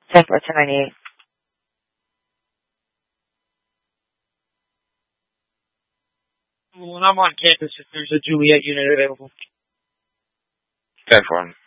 10 for 1098. When I'm on campus, if there's a Juliet unit available. 10-4.